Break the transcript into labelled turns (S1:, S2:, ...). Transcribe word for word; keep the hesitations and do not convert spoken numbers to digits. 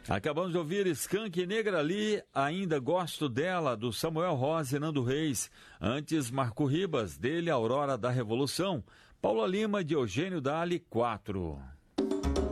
S1: Acabamos de ouvir Skank Negra Ali, Ainda Gosto Dela, do Samuel Rosa e Nando Reis. Antes, Marco Ribas, dele Aurora da Revolução. Paula Lima, de Eugênio Dali, quatro.